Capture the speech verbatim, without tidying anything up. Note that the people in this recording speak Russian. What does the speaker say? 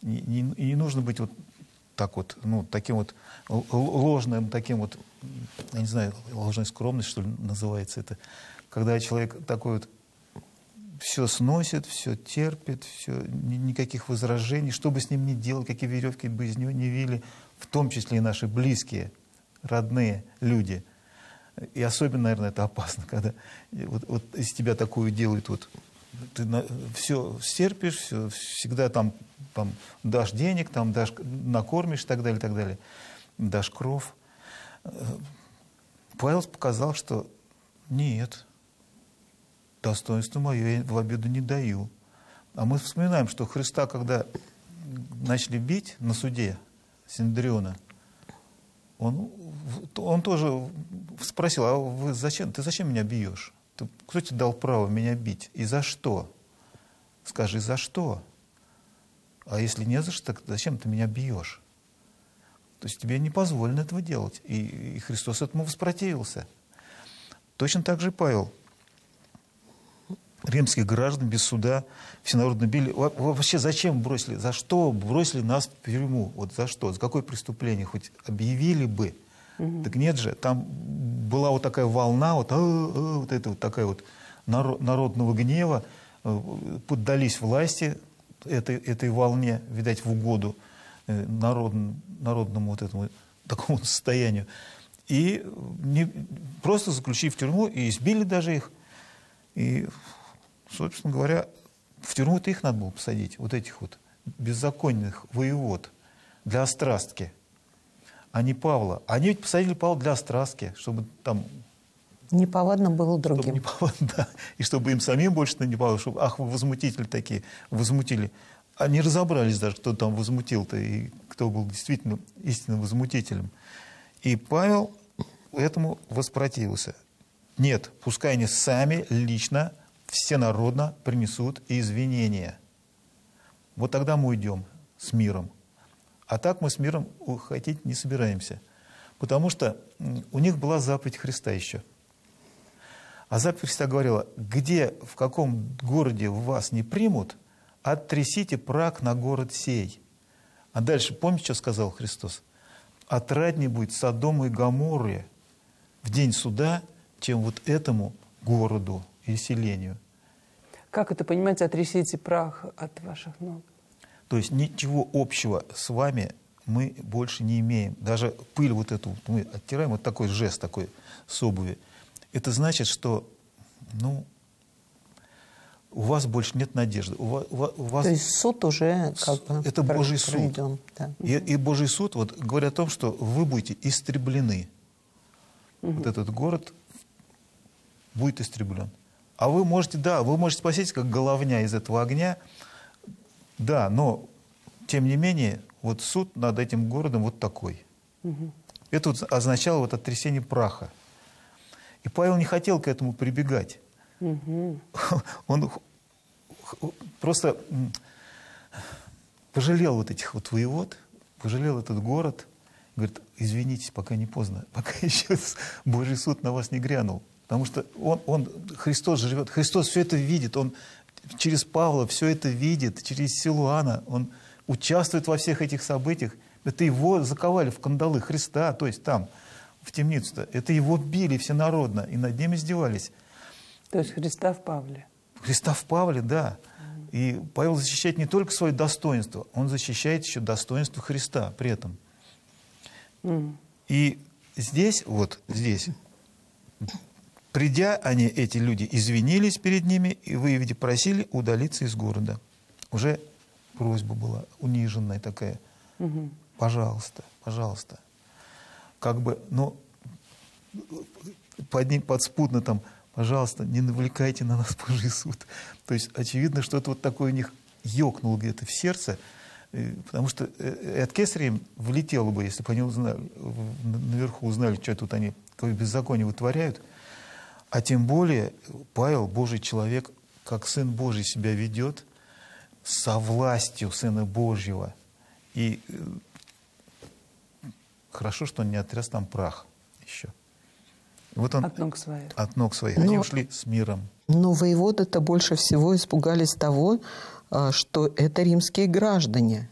И не, и не нужно быть вот так вот, ну, таким вот ложным, таким вот, я не знаю, ложной скромность, что ли, называется это. Когда человек такой вот все сносит, все терпит, все, ни, никаких возражений, что бы с ним ни делать, какие веревки бы из него не вили, в том числе и наши близкие, родные люди. И особенно, наверное, это опасно, когда вот, вот из тебя такую делают, вот, ты на, все стерпишь, все, всегда там, там дашь денег, там дашь, накормишь и так далее, и так далее, дашь кров. Павел показал, что нет, достоинство мое я в обиду не даю. А мы вспоминаем, что Христа, когда начали бить на суде Синедриона, он, он тоже спросил: а вы зачем, ты зачем меня бьешь? Ты, кто тебе дал право меня бить? И за что? Скажи, за что? А если не за что, так зачем ты меня бьешь? То есть тебе не позволено этого делать. И, и Христос этому воспротивился. Точно так же Павел. Римских граждан без суда всенародно били. Вообще зачем бросили? За что бросили нас в тюрьму? Вот за что? За какое преступление? Хоть объявили бы. Угу. Так нет же. Там была вот такая волна, вот, а, а, вот это вот такая вот народного гнева. Поддались власти этой, этой волне, видать, в угоду народ, народному вот этому такому состоянию. И не, просто заключили в тюрьму и избили даже их. И, собственно говоря, в тюрьму-то их надо было посадить, вот этих вот беззаконных воевод, для острастки, а не Павла. Они ведь посадили Павла для острастки, чтобы там... Неповадно было другим. Неповадно, да. И чтобы им самим больше не повадно, чтобы, ах, вы возмутители такие, возмутили. Они разобрались даже, кто там возмутил-то, и кто был действительно истинным возмутителем. И Павел этому воспротивился. Нет, пускай они сами лично, всенародно принесут извинения. Вот тогда мы уйдем с миром. А так мы с миром уходить не собираемся. Потому что у них была заповедь Христа еще. А заповедь Христа говорила: где, в каком городе вас не примут, оттрясите прах на город сей. А дальше, помните, что сказал Христос? Отраднее будет Содому и Гоморре в день суда, чем вот этому городу и селению. Как это понимать, отрясите прах от ваших ног? То есть ничего общего с вами мы больше не имеем. Даже пыль вот эту мы оттираем, вот такой жест такой с обуви. Это значит, что, ну, у вас больше нет надежды. У вас, у вас... То есть суд уже как бы это Божий суд. Да. И, и Божий суд вот, говорит о том, что вы будете истреблены. Угу. Вот этот город будет истреблен. А вы можете, да, вы можете спастись, как головня из этого огня, да, но, тем не менее, вот суд над этим городом вот такой. Угу. Это вот означало вот оттрясение праха. И Павел не хотел к этому прибегать. Угу. Он просто пожалел вот этих вот воевод, пожалел этот город, говорит: извинитесь, пока не поздно, пока еще Божий суд на вас не грянул. Потому что он, он, Христос живет, Христос все это видит, Он через Павла все это видит, через Силуана, Он участвует во всех этих событиях. Это его заковали в кандалы Христа, то есть там, в темницу-то. Это его били всенародно и над ним издевались. То есть Христа в Павле. Христа в Павле, да. И Павел защищает не только свое достоинство, он защищает еще достоинство Христа при этом. Mm. И здесь, вот здесь, придя, они, эти люди, извинились перед ними и, выявили, просили удалиться из города. Уже просьба была униженная такая. Mm-hmm. Пожалуйста, пожалуйста. Как бы, ну, под ним подспудно там: пожалуйста, не навлекайте на нас Божий суд. То есть, очевидно, что-то вот такое у них ёкнуло где-то в сердце, потому что от Кесаря им влетело бы, если бы они узнали, наверху узнали, что тут они, какое беззаконие вытворяют. А тем более Павел, Божий человек, как Сын Божий себя ведет, со властью Сына Божьего. И хорошо, что он не отряс там прах еще. Вот он, от ног своих. От ног своих. Они но, ушли с миром. Но воеводы-то больше всего испугались того, что это римские граждане.